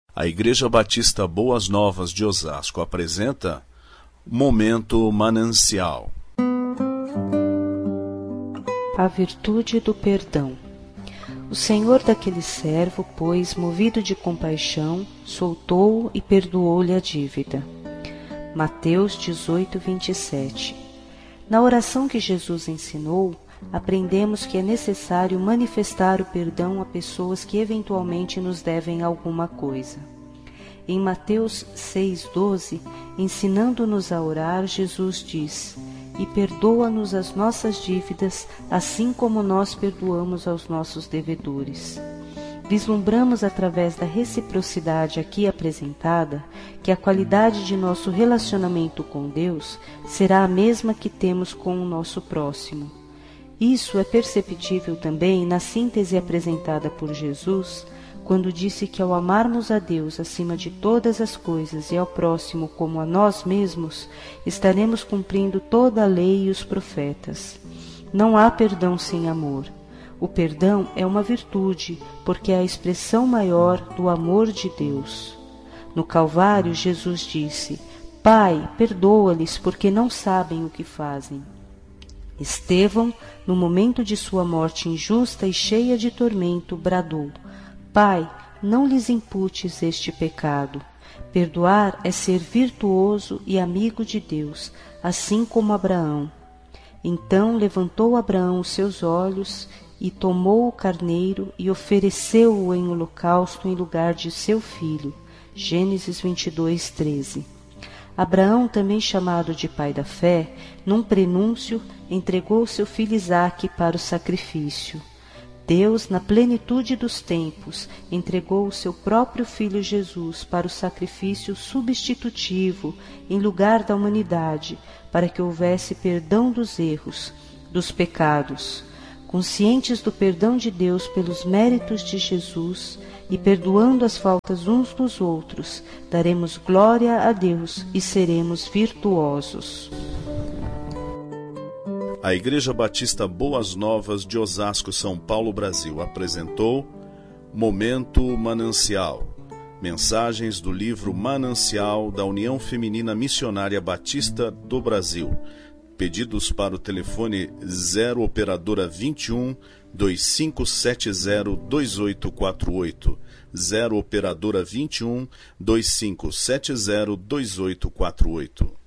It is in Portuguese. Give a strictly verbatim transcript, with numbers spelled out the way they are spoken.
A Igreja Batista Boas Novas de Osasco apresenta Momento Manancial. A virtude do perdão. O senhor daquele servo, pois, movido de compaixão, soltou-o e perdoou-lhe a dívida. Mateus dezoito, vinte e sete. Na oração que Jesus ensinou, aprendemos que é necessário manifestar o perdão a pessoas que eventualmente nos devem alguma coisa. Em Mateus seis, doze, ensinando-nos a orar, Jesus diz: E perdoa-nos as nossas dívidas, assim como nós perdoamos aos nossos devedores. Vislumbramos através da reciprocidade aqui apresentada que a qualidade de nosso relacionamento com Deus será a mesma que temos com o nosso próximo. Isso é perceptível também na síntese apresentada por Jesus, quando disse que ao amarmos a Deus acima de todas as coisas e ao próximo como a nós mesmos, estaremos cumprindo toda a lei e os profetas. Não há perdão sem amor. O perdão é uma virtude, porque é a expressão maior do amor de Deus. No Calvário, Jesus disse: Pai, perdoa-lhes, porque não sabem o que fazem. Estevão, no momento de sua morte injusta e cheia de tormento, bradou: Pai, não lhes imputes este pecado. Perdoar é ser virtuoso e amigo de Deus, assim como Abraão. Então levantou Abraão os seus olhos e tomou o carneiro e ofereceu-o em holocausto em lugar de seu filho. Gênesis vinte e dois, treze. Abraão, também chamado de pai da fé, num prenúncio, entregou seu filho Isaque para o sacrifício. Deus, na plenitude dos tempos, entregou o seu próprio Filho Jesus para o sacrifício substitutivo em lugar da humanidade, para que houvesse perdão dos erros, dos pecados. Conscientes do perdão de Deus pelos méritos de Jesus e perdoando as faltas uns dos outros, daremos glória a Deus e seremos virtuosos. A Igreja Batista Boas Novas de Osasco, São Paulo, Brasil, apresentou Momento Manancial. Mensagens do livro Manancial da União Feminina Missionária Batista do Brasil. Pedidos para o telefone zero operadora vinte e um, dois cinco sete zero, dois oito quatro oito. zero operadora vinte e um, dois cinco sete zero, dois oito quatro oito.